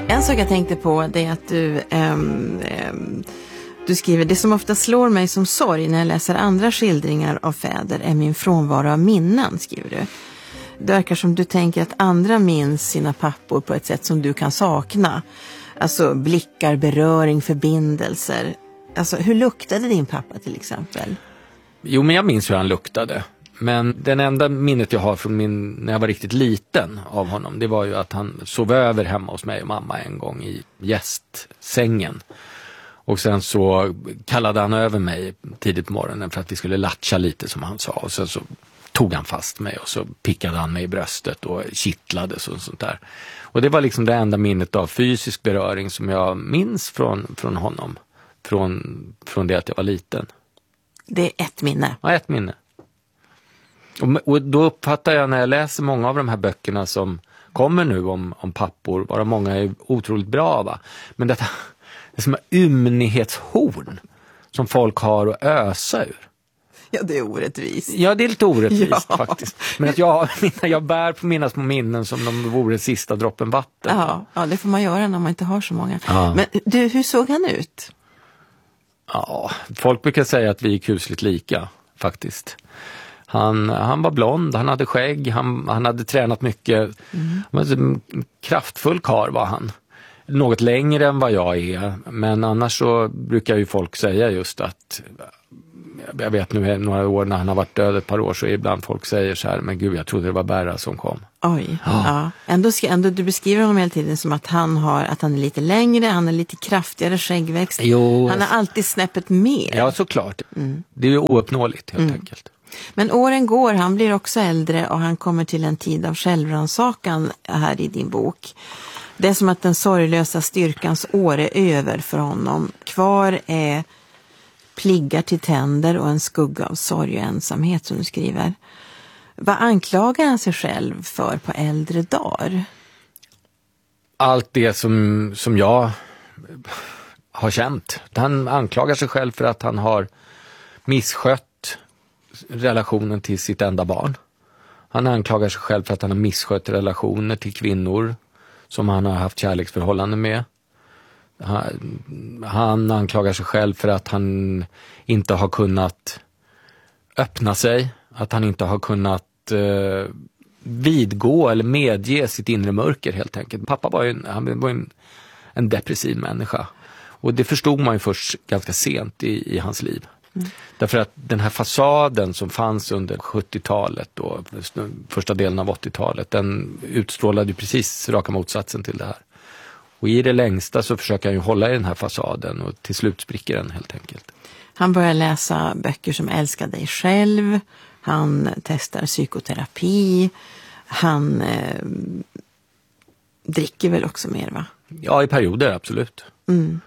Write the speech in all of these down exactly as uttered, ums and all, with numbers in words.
En sak jag tänkte på det är att du, ähm, ähm, du skriver: det som ofta slår mig som sorg när jag läser andra skildringar av fäder är min frånvaro av minnen, skriver du. Det verkar som du tänker att andra minns sina pappor på ett sätt som du kan sakna. Alltså blickar, beröring, förbindelser. Alltså hur luktade din pappa till exempel? Jo, men jag minns hur han luktade. Men den enda minnet jag har från min, när jag var riktigt liten av honom, det var ju att han sov över hemma hos mig och mamma en gång i gästsängen. Och sen så kallade han över mig tidigt på morgonen för att vi skulle latcha lite, som han sa. Och sen så tog han fast mig och så pickade han mig i bröstet och kittlade och sånt där. Och det var liksom det enda minnet av fysisk beröring som jag minns från, från honom. Från, från det att jag var liten. Det är ett minne? Ja, ett minne. Och, och då uppfattar jag när jag läser många av de här böckerna som kommer nu om, om pappor, bara många är otroligt bra, va? Men detta är som en ymnighetshorn som folk har att ösa ur. Ja, det är orättvist. Ja, det är lite orättvist ja. faktiskt. Men att jag, jag bär på mina små minnen som de vore sista droppen vatten. Ja, ja, det får man göra när man inte har så många. Ja. Men du, hur såg han ut? Ja, folk brukar säga att vi är kusligt lika, faktiskt. Han, han var blond, han hade skägg, han, han hade tränat mycket. Mm. En kraftfull karl var han. Något längre än vad jag är, men annars så brukar ju folk säga just att, jag vet nu några år när han har varit död ett par år, så ibland folk säger så här: men gud, jag trodde det var Berra som kom. Oj, ja. ja. Ändå, ska, ändå du beskriver honom hela tiden som att han har, att han är lite längre, han är lite kraftigare skäggväxt. Jo. Han har alltid snäppet mer. Ja, såklart. Mm. Det är ju ouppnåeligt helt mm. enkelt. Men åren går, han blir också äldre och han kommer till en tid av självrannsakan här i din bok. Det är som att den sorglösa styrkans år är över för honom. Kvar är pliggar till tänder och en skugga av sorg och ensamhet, som du skriver. Vad anklagar han sig själv för på äldre dagar? Allt det som, som jag har känt. Han anklagar sig själv för att han har misskött relationen till sitt enda barn. Han anklagar sig själv för att han har misskött relationer till kvinnor som han har haft kärleksförhållanden med. Han, han anklagar sig själv för att han inte har kunnat öppna sig, att han inte har kunnat eh, vidgå eller medge sitt inre mörker helt enkelt. Pappa var ju en, han var en, en depressiv människa, och det förstod man ju först ganska sent i, i hans liv. Mm. Därför att den här fasaden som fanns under sjuttiotalet och första delen av åttiotalet, den utstrålade ju precis raka motsatsen till det här. Och i det längsta så försöker han ju hålla i den här fasaden, och till slut spricker den helt enkelt. Han börjar läsa böcker som Älska dig själv, han testar psykoterapi, han eh, dricker väl också mer, va? Ja, i perioder, absolut. Mm.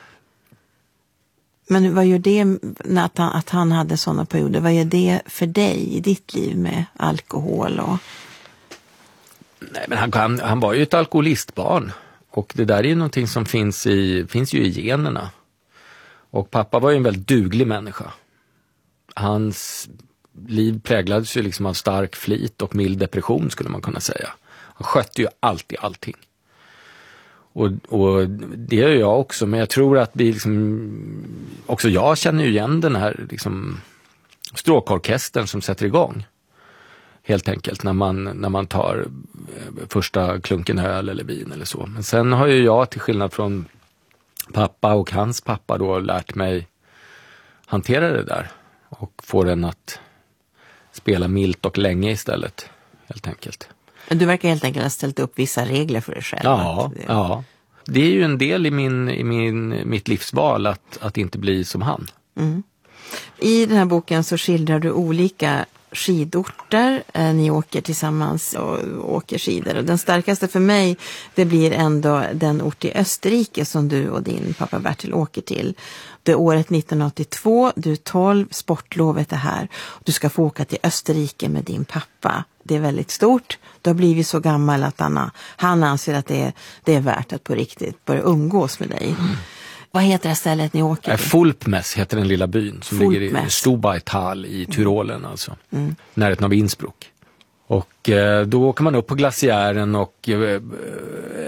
Men vad gör det när att han, att han hade sådana perioder? Vad gör det för dig i ditt liv med alkohol? Och... Nej, men han, han, han var ju ett alkoholistbarn. Och det där är ju någonting som finns, i, finns ju i generna. Och pappa var ju en väldigt duglig människa. Hans liv präglades ju liksom av stark flit och mild depression, skulle man kunna säga. Han skötte ju alltid allting. Och, och det gör jag också, men jag tror att vi liksom, också jag känner ju igen den här liksom stråkorkestern som sätter igång. Helt enkelt när man, när man tar första klunken öl eller vin eller så. Men sen har ju jag, till skillnad från pappa och hans pappa, då lärt mig hantera det där. Och få den att spela milt och länge istället, helt enkelt. Du verkar helt enkelt ha ställt upp vissa regler för dig själv. Ja, det... ja. Det är ju en del i, min, i min, mitt livsval att, att inte bli som han. Mm. I den här boken så skildrar du olika skidorter. Ni åker tillsammans och åker skidor. Och den starkaste för mig, det blir ändå den ort i Österrike som du och din pappa Bertil åker till. Det är året nittonhundraåttiotvå, du är tolv, sportlovet är här. Du ska få åka till Österrike med din pappa. Det är väldigt stort. Du har blivit så gammal att han, han anser att det är, det är värt att på riktigt börja umgås med dig. Mm. Vad heter det stället ni åker till? Fulpmes heter den lilla byn som Fulpmes. ligger i Stubaital i Tyrolen, alltså. Mm. Närheten av Innsbruck. Och eh, då åker man upp på glaciären och eh,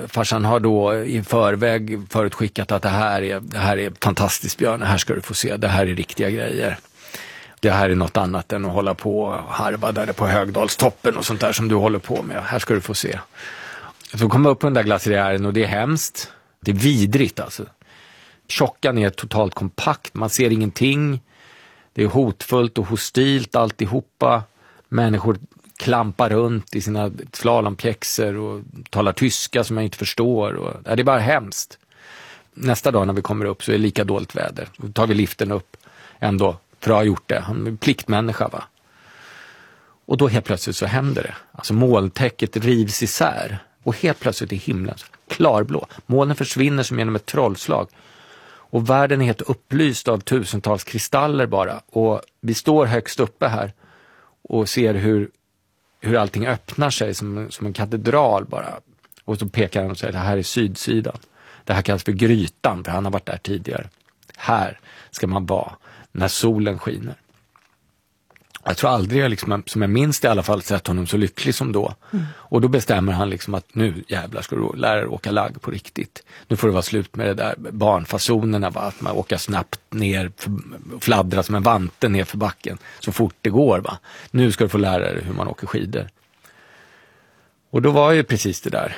farsan har då i förväg förutskickat att det här är, det här är fantastiskt, Björn, det här ska du få se, det här är riktiga grejer. Det här är något annat än att hålla på och harva där på Högdalstoppen och sånt där som du håller på med. Här ska du få se. Så kommer jag upp på den där glaciären och det är hemskt. Det är vidrigt alltså. Tjockan är totalt kompakt, man ser ingenting. Det är hotfullt och hostilt alltihopa. Människor klampar runt i sina slalompjäxor och talar tyska som jag inte förstår. Och, ja, det är bara hemskt. Nästa dag när vi kommer upp så är det lika dåligt väder. Då tar vi liften upp ändå för att ha gjort det. Han är pliktmänniska, va? Och då helt plötsligt så händer det. Alltså molntäcket rivs isär. Och helt plötsligt är himlen klarblå. Molnen försvinner som genom ett trollslag. Och världen är helt upplyst av tusentals kristaller bara. Och vi står högst uppe här och ser hur, hur allting öppnar sig som, som en katedral bara. Och så pekar han och säger, det här är sydsidan. Det här kallas för grytan, för han har varit där tidigare. Här ska man vara när solen skiner. Jag tror aldrig jag, liksom, som jag minns det i alla fall, sett honom så lycklig som då. Mm. Och då bestämmer han liksom att nu jävlar ska du lära dig åka lagg på riktigt. Nu får det vara slut med det där barnfasonerna, va? Att man åker snabbt ner, fladdra som en vante ner för backen så fort det går. Va? Nu ska du få lära dig hur man åker skidor. Och då var ju precis det där.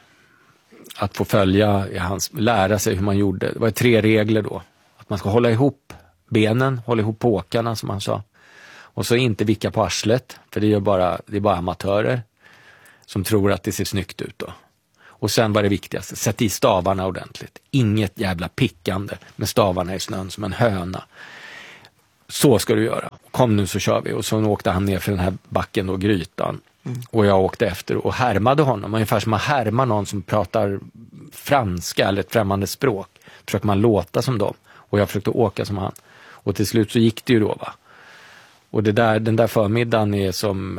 Att få följa, ja, hans, lära sig hur man gjorde. Det var tre regler då. Att man ska hålla ihop benen, hålla ihop påkarna som han sa. Och så inte vicka på arslet, för det är bara, det är bara amatörer som tror att det ser snyggt ut då. Och sen var det viktigaste, sätt i stavarna ordentligt. Inget jävla pickande med stavarna i snön som en höna. Så ska du göra. Kom nu så kör vi. Och så åkte han ner för den här backen då, grytan. Mm. Och jag åkte efter och härmade honom. Ungefär som man härmar någon som pratar franska eller ett främmande språk. Försöker man låta som dem. Och jag försökte åka som han. Och till slut så gick det ju då, va. Och det där, den där förmiddagen är som,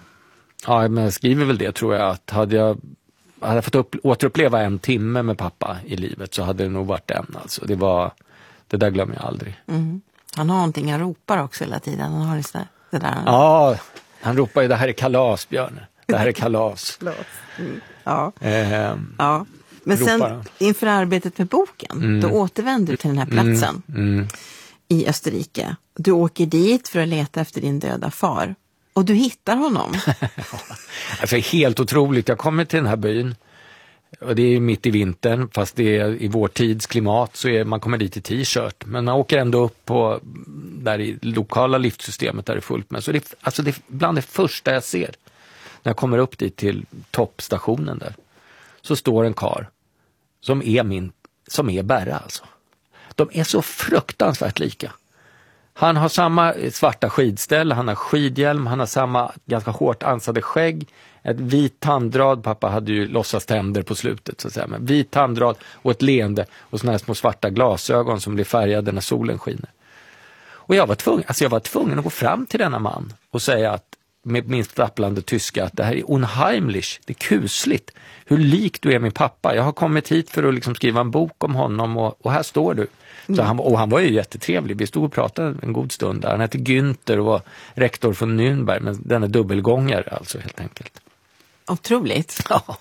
ja, men jag skriver väl det, tror jag, att hade jag, hade jag fått upp, återuppleva en timme med pappa i livet så hade det nog varit en. Alltså. Det var, det där glömmer jag aldrig. Mm. Han har någonting, han ropar också hela tiden. Han har det, där, det där. Ja, han ropar ju, det här är kalas, Björn. Det här är kalas. mm. Ja. Eh, ja. Men sen han. Inför arbetet med boken, mm. då återvänder du till den här platsen. Mm. Mm. I Österrike. Du åker dit för att leta efter din döda far. Och du hittar honom. Alltså helt otroligt. Jag kommer till den här byn. Och det är mitt i vintern. Fast det är i vår tids klimat så är man kommer dit i t-shirt. Men man åker ändå upp på där i lokala liftsystemet där det är fullt med. Så det är, alltså det är bland det första jag ser. När jag kommer upp dit till toppstationen där. Så står en kar som är min, som är Berra alltså. De är så fruktansvärt lika. Han har samma svarta skidställ, han har skidhjälm, han har samma ganska hårt ansade skägg, ett vit tandrad, pappa hade ju låtsas tänder på slutet så att säga, men vit tandrad och ett leende och såna här små svarta glasögon som blir färgade när solen skiner. Och jag var tvungen, alltså jag var tvungen att gå fram till denna man och säga att med min stapplande tyska att det här är unheimlich, det är kusligt. Hur lik du är min pappa. Jag har kommit hit för att liksom skriva en bok om honom och, och här står du. Så han, och han var ju jättetrevlig. Vi stod och pratade en god stund där. Han hette Günther och var rektor från Nürnberg, men den är dubbelgångare alltså helt enkelt. Otroligt. Ja.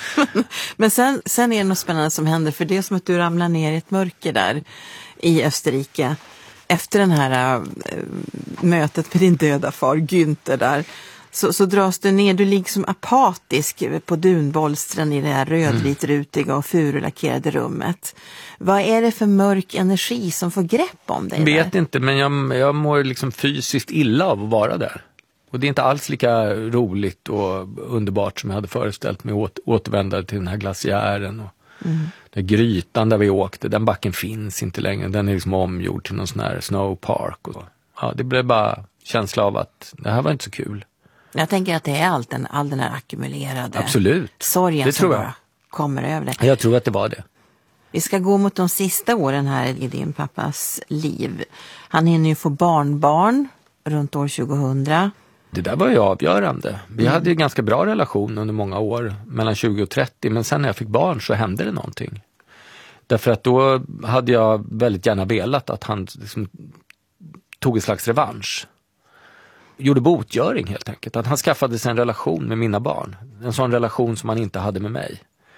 Men sen, sen är det något spännande som händer, för det är som att du ramlar ner i ett mörker där i Österrike. Efter den här äh, mötet med din döda far, Günther där, så, så dras du ner, du ligger som apatisk på dunbolstren i det här rödvitrutiga och furulackerade rummet. Vad är det för mörk energi som får grepp om dig? Jag vet där? inte, men jag, jag mår liksom fysiskt illa av att vara där. Och det är inte alls lika roligt och underbart som jag hade föreställt mig åt, återvända till den här glaciären och mm. den grytan där vi åkte, den backen finns inte längre. Den är liksom omgjord till någon sån här snowpark. Och, ja, det blev bara känsla av att det här var inte så kul. Jag tänker att det är allt den, all den här ackumulerade Absolut. sorgen det som tror jag. bara kommer över det. Jag tror att det var det. Vi ska gå mot de sista åren här i din pappas liv. Han hinner ju få barnbarn runt år tjugohundra. Det där var ju avgörande. Vi mm. hade ju en ganska bra relation under många år, mellan tjugo och trettio, men sen när jag fick barn så hände det någonting. Därför att då hade jag väldigt gärna velat att han liksom tog en slags revansch. Gjorde botgöring helt enkelt. Att han skaffade sig en relation med mina barn. En sån relation som han inte hade med mig.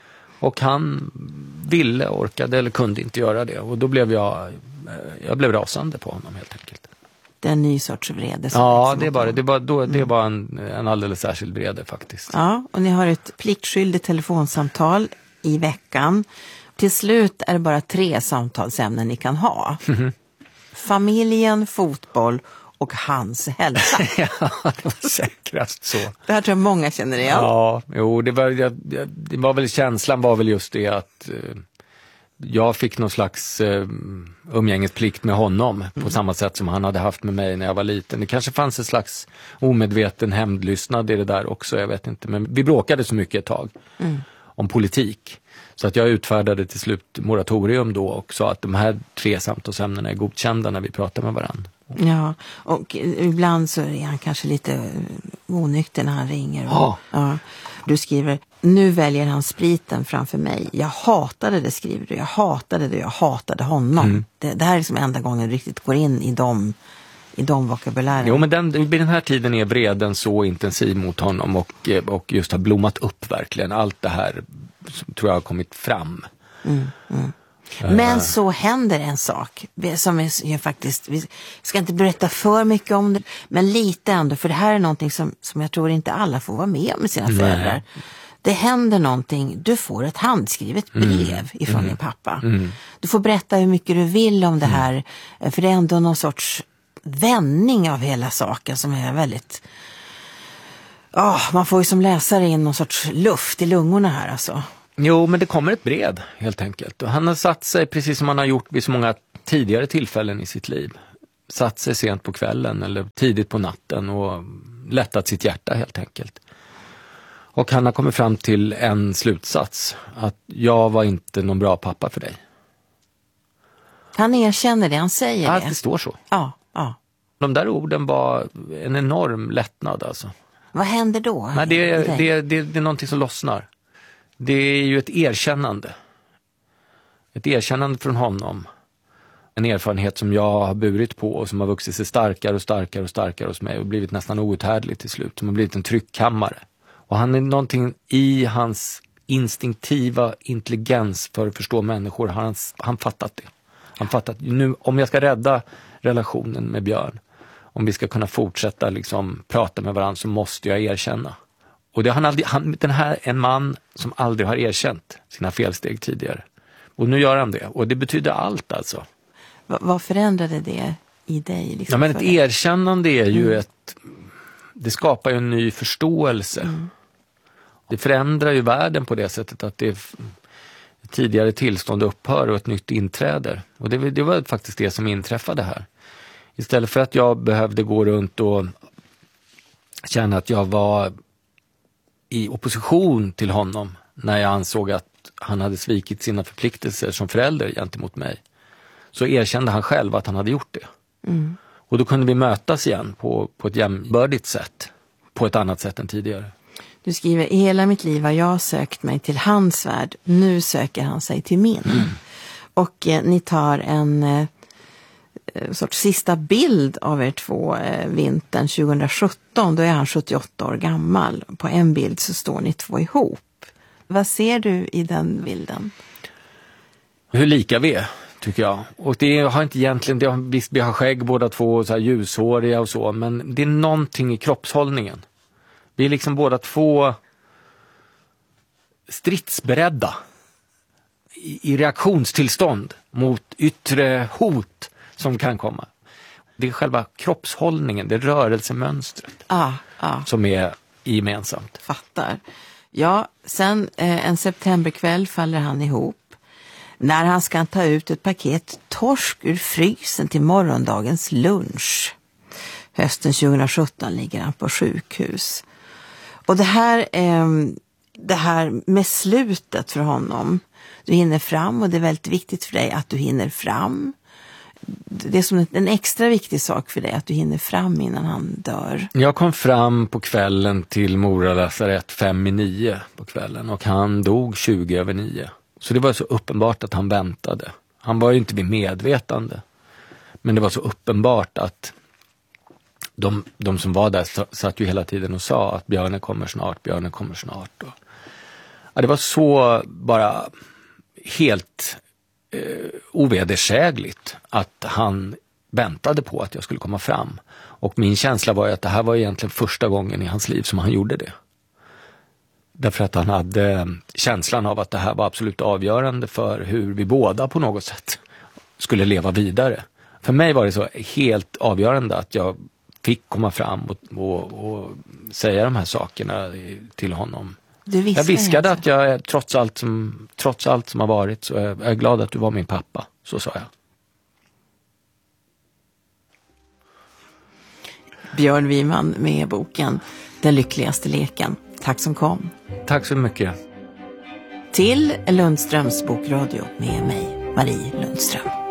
Och han ville, orkade eller kunde inte göra det. Och då blev jag, jag blev rasande på honom helt enkelt. Det är en ny sorts vrede. Ja, det är bara, det är bara, då, det är bara en, en alldeles särskild vrede faktiskt. Ja, och ni har ett pliktskyldigt telefonsamtal i veckan. Till slut är det bara tre samtalsämnen ni kan ha. Mm-hmm. Familjen, fotboll och hans hälsa. Ja, det var säkrast så. Det här tror jag många känner igen. Ja, jo, det var, jag, det var väl, känslan var väl just det att eh, jag fick någon slags eh, umgängesplikt med honom mm. på samma sätt som han hade haft med mig när jag var liten. Det kanske fanns en slags omedveten hämndlystnad i det där också, jag vet inte. Men vi bråkade så mycket ett tag mm. om politik. Så att jag utfärdade till slut moratorium då och sa att de här tre samtalsämnena är godkända när vi pratar med varandra. Ja, och ibland så är han kanske lite onykter när han ringer. Och, ja. Ja. Du skriver, nu väljer han spriten framför mig. Jag hatade det, skriver du. Jag hatade det, jag hatade honom. Mm. Det, det här är liksom enda gången du riktigt går in i de, i de vokabulären. Jo, men den, vid den här tiden är vreden så intensiv mot honom och, och just har blommat upp verkligen. Allt det här som tror jag har kommit fram. Mm, mm. Men så händer en sak som är, är faktiskt, vi ska inte berätta för mycket om det, men lite ändå, för det här är någonting som, som jag tror inte alla får vara med om med sina föräldrar. Nej. Det händer någonting, du får ett handskrivet brev mm. ifrån mm. din pappa. Mm. Du får berätta hur mycket du vill om det här, mm. för det är ändå någon sorts vändning av hela saken som är väldigt... Oh, man får ju som läsare in någon sorts luft i lungorna här alltså. Jo, men det kommer ett brev helt enkelt. Och han har satt sig, precis som han har gjort vid så många tidigare tillfällen i sitt liv. Satt sig sent på kvällen eller tidigt på natten och lättat sitt hjärta helt enkelt. Och han har kommit fram till en slutsats. Att jag var inte någon bra pappa för dig. Han erkänner det, han säger ja, det. Ja, det står så. Ja, ja. De där orden var en enorm lättnad alltså. Vad händer då? Nej, det, är, det, är, det, är, det är någonting som lossnar. Det är ju ett erkännande. Ett erkännande från honom. En erfarenhet som jag har burit på och som har vuxit sig starkare och starkare och starkare hos mig och blivit nästan outhärdligt till slut. Som har blivit en tryckkammare. Och han är någonting i hans instinktiva intelligens för att förstå människor. Har han, han fattat det. Han fattat, nu, om jag ska rädda relationen med Björn, om vi ska kunna fortsätta liksom prata med varandra, så måste jag erkänna. Och det har han aldrig, han, den här är en man som aldrig har erkänt sina felsteg tidigare. Och nu gör han det. Och det betyder allt alltså. V- vad förändrade det i dig? Liksom, ja, men ett det? erkännande är ju mm. ett... Det skapar ju en ny förståelse. Mm. Det förändrar ju världen på det sättet att det tidigare tillstånd upphör och ett nytt inträder. Och det, det var faktiskt det som inträffade här. Istället för att jag behövde gå runt och känna att jag var i opposition till honom när jag ansåg att han hade svikit sina förpliktelser som förälder gentemot mig, så erkände han själv att han hade gjort det. Mm. Och då kunde vi mötas igen på, på ett jämbördigt sätt, på ett annat sätt än tidigare. Du skriver, i hela mitt liv har jag sökt mig till hans värld, nu söker han sig till min. Mm. Och eh, ni tar en eh, sorts sista bild av er två eh, vintern tjugohundrasjutton, då är han sjuttioåtta år gammal. På en bild så står ni två ihop. Vad ser du i den bilden? Hur lika vi är, tycker jag. Och det har inte egentligen, det har, visst vi har skägg båda två, så här ljushåriga och så, men det är någonting i kroppshållningen. Vi är liksom båda två stridsberedda i, i reaktionstillstånd mot yttre hot som kan komma. Det är själva kroppshållningen, det är rörelsemönstret ah, ah. som är gemensamt. Fattar. Ja, sen eh, en septemberkväll faller han ihop. När han ska ta ut ett paket torsk ur frysen till morgondagens lunch. Hösten tjugohundrasjutton ligger han på sjukhus. Och det här, eh, det här med slutet för honom. Du hinner fram och det är väldigt viktigt för dig att du hinner fram. Det är som en extra viktig sak för dig att du hinner fram innan han dör. Jag kom fram på kvällen till Mora lasarett fem i nio på kvällen och han dog tjugo över nio. Så det var så uppenbart att han väntade. Han var ju inte vid medvetande. Men det var så uppenbart att de, de som var där satt ju hela tiden och sa att Björne kommer snart, Björne kommer snart. Och Ja, det var så bara helt eh, ovedersägligt att han väntade på att jag skulle komma fram. Och min känsla var ju att det här var egentligen första gången i hans liv som han gjorde det. Därför att han hade känslan av att det här var absolut avgörande för hur vi båda på något sätt skulle leva vidare. För mig var det så helt avgörande att jag fick komma fram och, och, och säga de här sakerna till honom. Du jag viskade inte. att jag trots allt, som, trots allt som har varit så är jag är glad att du var min pappa. Så sa jag. Björn Wiman med boken Den lyckligaste leken. Tack som kom. Tack så mycket. Till Lundströms bokradio med mig, Marie Lundström.